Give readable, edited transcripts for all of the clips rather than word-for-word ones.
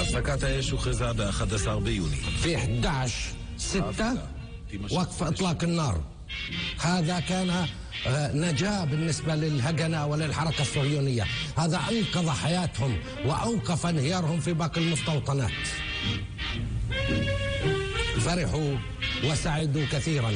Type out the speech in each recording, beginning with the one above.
הפסקת האש הוכרזה ב-11 ביוני. في 11/6 وقف إطلاق النار. هذا كان نجاة بالنسبة للهجنة وللحركة الصهيونية. هذا أنقذ حياتهم وأوقف انهيارهم في باقي المستوطنات. فرحوا وسعدوا كثيرا.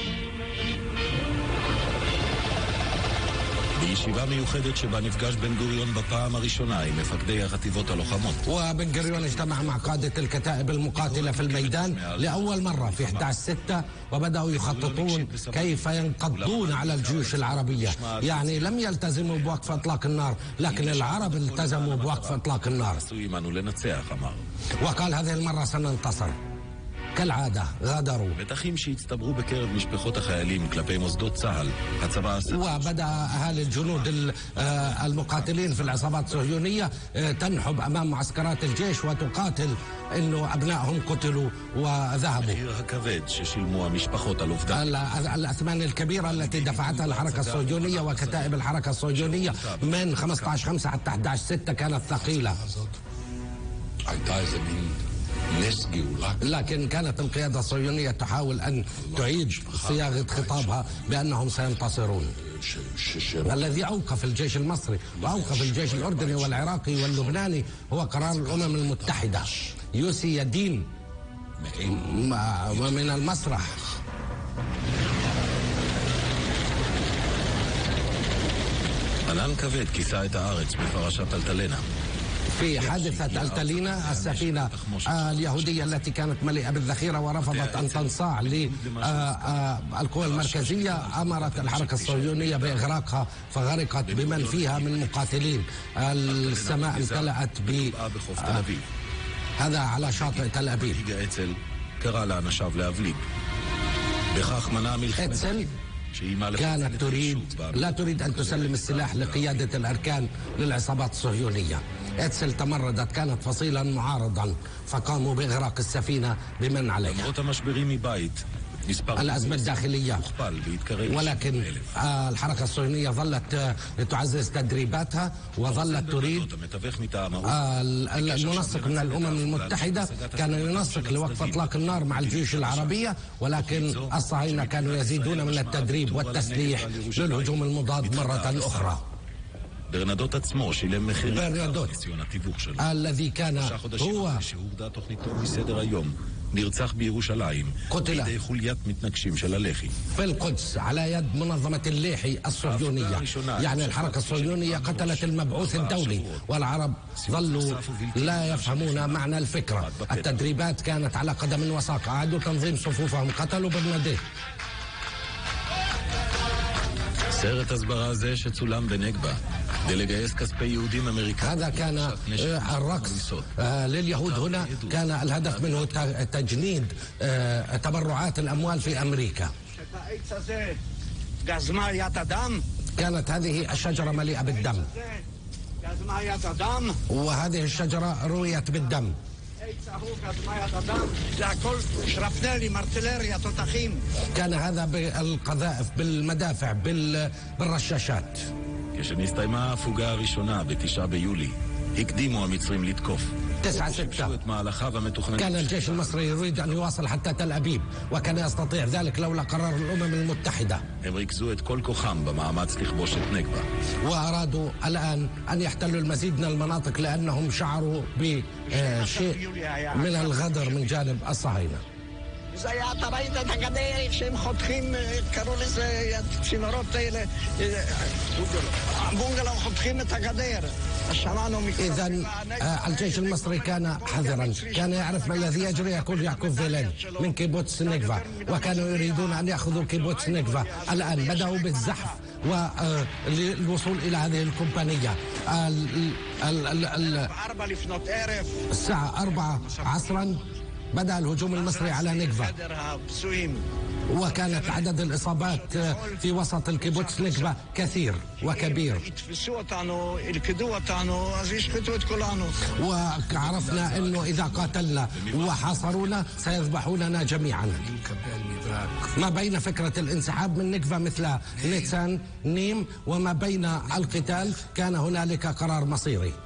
בישיבה מיוחדת שבה נפגש בן גוריון בפעם הראשונה עם מפקדי החטיבות הלוחמות. وبن غوريون اجتمع مع قادة الكتائب المقاتلة في الميدان لأول مرة في 11/6 وبدأوا يخططون كيف ينقضون على الجيوش العربية. يعني لم يلتزموا بوقف إطلاق النار، لكن العرب التزموا بوقف إطلاق النار. وقال هذه المرة سننتصر. كالعادة غادروا. מתחים שהצטברו בקרב משפחות החיילים כלפי מוסדות צה"ל, הצבא הסדיר. وبدأ أهالي الجنود المقاتلين في العصابات الصهيونية تنحب أمام معسكرات الجيش وتقاتل إنه أبنائهم قتلوا وذهبوا. המחיר הכבד ששילמו המשפחות על אובדן. الأثمان الكبيرة التي دفعتها الحركة الصهيونية وكتائب الحركة الصهيونية من 15/5 حتى 11/6 كانت ثقيلة. لكن كانت القيادة الصهيونية تحاول أن تعيد صياغة خطابها بأنهم سينتصرون. الذي أوقف الجيش المصري وأوقف الجيش الأردني والعراقي واللبناني هو قرار الأمم المتحدة. يوسي يدين ومن المسرح. ענן כבד כיסה את הארץ בפרשת אלטלנה. في حادثة ألتالينا السفينة اليهودية التي كانت مليئة بالذخيرة ورفضت أن تنصاع للقوى المركزية، أمرت الحركة الصهيونية بإغراقها فغرقت بمن فيها من مقاتلين. السماء امتلأت هذا على شاطئ تل أبيب. קרא לאנשיו להבליג. בכך מנע מלחמת كانت لا تريد أن تسلم السلاح لقيادة الأركان للعصابات الصهيونية. إتسل تمردت، كانت فصيلا معارضا، فقاموا بإغراق السفينة بمن عليها. الأزمة الداخلية، ولكن الحركة الصهيونية ظلت تعزز تدريباتها وظلت تريد. المنسق من الأمم المتحدة كان ينسق لوقف إطلاق النار مع الجيوش العربية، ولكن الصهاينة كانوا يزيدون من التدريب والتسليح للهجوم المضاد مرة أخرى. ברנדוט עצמו שילם מחיר ניסיון התיווך שלו. الذي كان هو שהורדה תוכניתו מסדר היום, נרצח בירושלים בידי חוליית מתנגשים של הלח"י. في القدس على يد منظمة الليحي الصهيونية. يعني الحركة الصهيونية قتلت المبعوث الدولي، والعرب ظلوا لا يفهمون معنى الفكرة. التدريبات كانت على قدم وساق، أعادوا تنظيم صفوفهم، قتلوا برناديه. סרט הסברה זה שצולם בנגבה כדי לגייס כספי יהודים אמריקאים. هذا كان الرقص لليهود هنا، كان الهدف منه تجنيد تبرعات الأموال في أمريكا. كانت هذه الشجرة مليئة بالدم، وهذه الشجرة رويت بالدم. كان هذا بالقذائف، بالمدافع، بالرشاشات. כשנסתיימה ההפוגה הראשונה ב9 ביולי, הקדימו המצרים לתקוף. 9/6 كان الجيش المصري يريد أن يواصل حتى تل أبيب، وكان يستطيع ذلك لولا قرار الأمم المتحدة. הם ריכזו את כל כוחם במאמץ לכבוש את נגבה. وأرادوا الآن أن يحتلوا المزيد من المناطق لأنهم شعروا بشيء من الغدر من جانب الصهاينة. זה היה, אתה ראית את הגדר שהם חותכים, קראו לזה צינורות האלה, בונגלו חותכים את הגדר. إذن الجيش المصري كان حذرا، كان يعرف ما الذي يجري. يقول يعقوب فيلين من كيبوتس نيغفا، وكانوا يريدون أن يأخذوا كيبوتس نيغفا. الآن بدأوا بالزحف وللوصول إلى هذه الكومبانية. الساعة 4 عصرا بدأ الهجوم المصري على نيغفا، وكانت عدد الإصابات في وسط الكيبوتس نيغفا كثير وكبير. وعرفنا أنه إذا قاتلنا وحاصرونا سيذبحوننا جميعا. ما بين فكرة الانسحاب من نيغفا مثل نيتسان نيم وما بين القتال كان هنالك قرار مصيري.